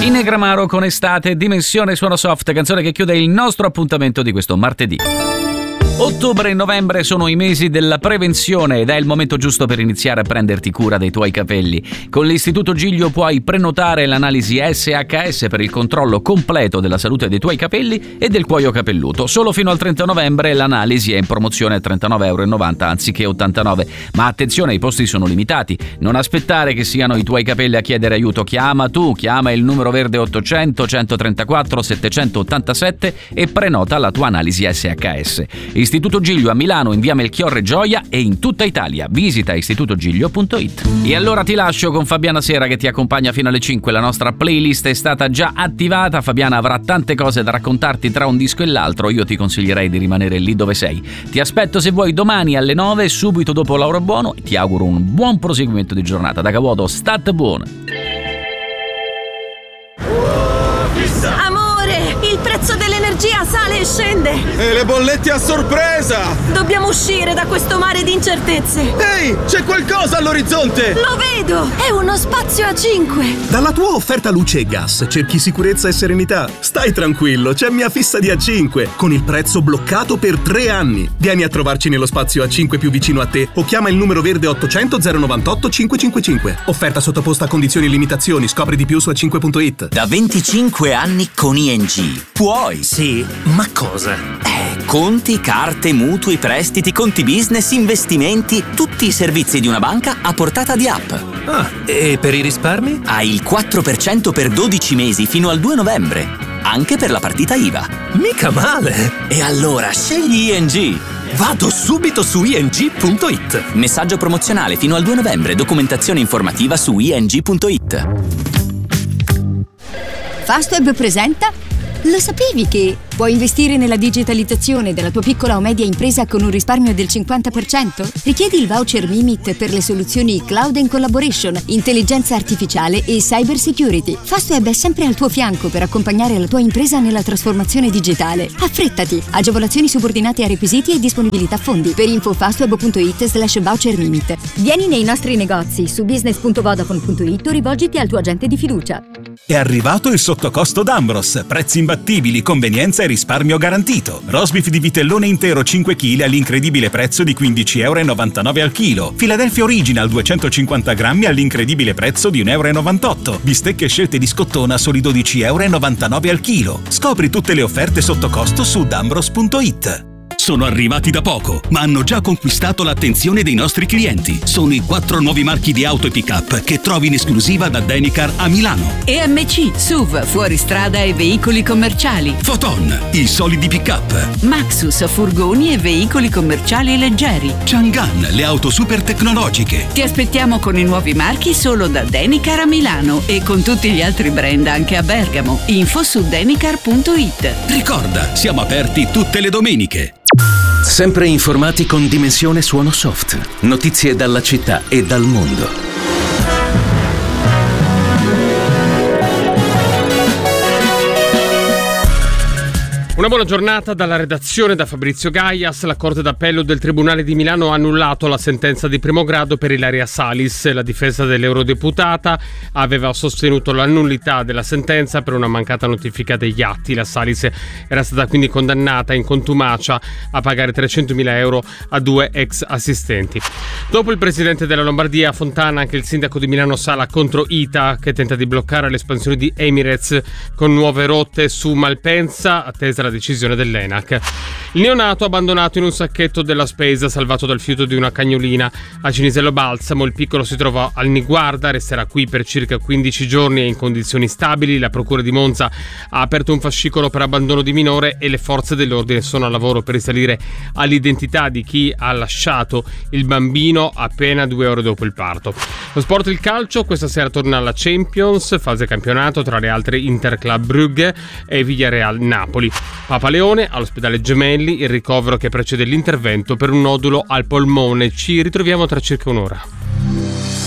In Negramaro con Estate, Dimensione Suono Soft, canzone che chiude il nostro appuntamento di questo martedì. Ottobre e novembre sono i mesi della prevenzione ed è il momento giusto per iniziare a prenderti cura dei tuoi capelli. Con l'Istituto Giglio puoi prenotare l'analisi SHS per il controllo completo della salute dei tuoi capelli e del cuoio capelluto. Solo fino al 30 novembre l'analisi è in promozione a €39,90 anziché 89. Ma attenzione, i posti sono limitati. Non aspettare che siano i tuoi capelli a chiedere aiuto. Chiama il numero verde 800 134 787 e prenota la tua analisi SHS. Istituto Giglio a Milano in via Melchiorre Gioia e in tutta Italia. Visita istitutogiglio.it. E allora ti lascio con Fabiana Sera che ti accompagna fino alle 5. La nostra playlist è stata già attivata. Fabiana avrà tante cose da raccontarti tra un disco e l'altro. Io ti consiglierei di rimanere lì dove sei. Ti aspetto se vuoi domani alle 9 subito dopo Laura Buono e ti auguro un buon proseguimento di giornata. Da Cavoto, state buone. Amore, il prezzo dell'energia sale e scende. E le bollette a sorpresa! Dobbiamo uscire da questo mare di incertezze. Ehi, c'è qualcosa all'orizzonte! Lo vedo! È uno spazio a 5. Dalla tua offerta luce e gas cerchi sicurezza e serenità? Stai tranquillo, c'è Mia Fissa di A5 con il prezzo bloccato per 3 anni. Vieni a trovarci nello spazio A5 più vicino a te o chiama il numero verde 800 098 555. Offerta sottoposta a condizioni e limitazioni. Scopri di più su a5.it. Da 25 anni con ING. Puoi. Sì, ma cosa? Conti, carte, mutui, prestiti, conti business, investimenti, tutti i servizi di una banca a portata di app. Ah, e per i risparmi? Hai il 4% per 12 mesi fino al 2 novembre. Anche per la partita IVA. Mica male! E allora scegli ING. Vado subito su ing.it. Messaggio promozionale fino al 2 novembre. Documentazione informativa su ing.it. Fastweb presenta. Lo sapevi che puoi investire nella digitalizzazione della tua piccola o media impresa con un risparmio del 50%? Richiedi il voucher Mimit per le soluzioni Cloud and Collaboration, intelligenza artificiale e cyber security. Fastweb è sempre al tuo fianco per accompagnare la tua impresa nella trasformazione digitale. Affrettati! Agevolazioni subordinate a requisiti e disponibilità fondi. Per info fastweb.it/voucher Mimit. Vieni nei nostri negozi su business.vodafone.it o rivolgiti al tuo agente di fiducia. È arrivato il sottocosto d'Ambros. Prezzi imbattibili, convenienza e risparmio garantito. Rosbif di vitellone intero 5 kg all'incredibile prezzo di €15,99 al chilo. Philadelphia Original 250 grammi all'incredibile prezzo di €1,98. Bistecche scelte di scottona soli €12,99 al chilo. Scopri tutte le offerte sotto costo su dambros.it. Sono arrivati da poco, ma hanno già conquistato l'attenzione dei nostri clienti. Sono i 4 nuovi marchi di auto e pick-up che trovi in esclusiva da Denicar a Milano. EMC, SUV, fuoristrada e veicoli commerciali. Photon, i solidi pick-up. Maxus, furgoni e veicoli commerciali leggeri. Chang'an, le auto super tecnologiche. Ti aspettiamo con i nuovi marchi solo da Denicar a Milano e con tutti gli altri brand anche a Bergamo. Info su denicar.it. Ricorda, siamo aperti tutte le domeniche. Sempre informati con Dimensione Suono Soft. Notizie dalla città e dal mondo. Una buona giornata dalla redazione, da Fabrizio Gaias. La Corte d'Appello del Tribunale di Milano ha annullato la sentenza di primo grado per Ilaria Salis. La difesa dell'eurodeputata aveva sostenuto l'annullità della sentenza per una mancata notifica degli atti. La Salis era stata quindi condannata in contumacia a pagare €300.000 a 2 ex assistenti. Dopo il presidente della Lombardia, Fontana, anche il sindaco di Milano Sala contro ITA, che tenta di bloccare l'espansione di Emirates con nuove rotte su Malpensa, attesa la decisione dell'ENAC. Il neonato abbandonato in un sacchetto della Spesa, salvato dal fiuto di una cagnolina a Cinisello Balsamo. Il piccolo si trova al Niguarda, resterà qui per circa 15 giorni e in condizioni stabili. La procura di Monza ha aperto un fascicolo per abbandono di minore e le forze dell'ordine sono al lavoro per risalire all'identità di chi ha lasciato il bambino appena 2 ore dopo il parto. Lo sport, il calcio, questa sera torna alla Champions, fase campionato tra le altre Interclub Brugge e Villarreal Napoli. Papaleone all'ospedale Gemelli, il ricovero che precede l'intervento per un nodulo al polmone. Ci ritroviamo tra circa un'ora.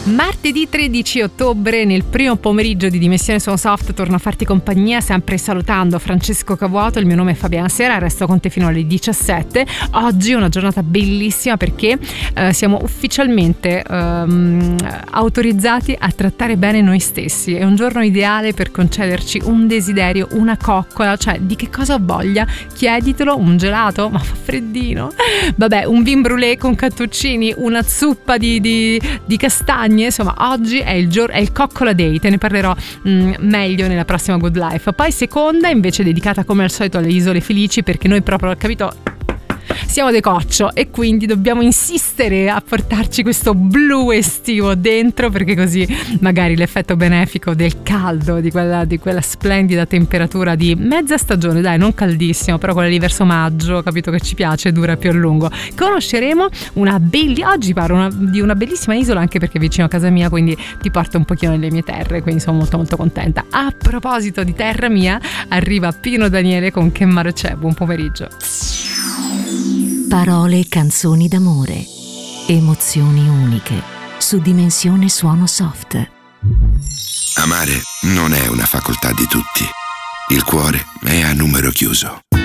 Martedì 13 ottobre, nel primo pomeriggio di Dimensione Suono Soft, torno a farti compagnia, sempre salutando Francesco Cavuoto. Il mio nome è Fabiana Sera, resto con te fino alle 17. Oggi è una giornata bellissima perché siamo ufficialmente autorizzati a trattare bene noi stessi. È un giorno ideale per concederci un desiderio, una coccola, cioè di che cosa ho voglia, chieditelo. Un gelato? Ma fa freddino. Vabbè, un vin brûlé con cantuccini, una zuppa di castagne. Insomma, oggi è il coccola day, te ne parlerò meglio nella prossima Good Life. Poi seconda invece dedicata come al solito alle isole felici, perché noi proprio, capito, siamo de coccio e quindi dobbiamo insistere a portarci questo blu estivo dentro, perché così magari l'effetto benefico del caldo, di quella splendida temperatura di mezza stagione, dai, non caldissimo, però quella lì verso maggio, capito, che ci piace, dura più a lungo. Conosceremo oggi parlo di una bellissima isola, anche perché è vicino a casa mia, quindi ti porto un pochino nelle mie terre, quindi sono molto molto contenta. A proposito di terra mia, arriva Pino Daniele con Che mare c'è. Buon pomeriggio. Parole e canzoni d'amore, emozioni uniche, su Dimensione Suono Soft. Amare non è una facoltà di tutti. Il cuore è a numero chiuso.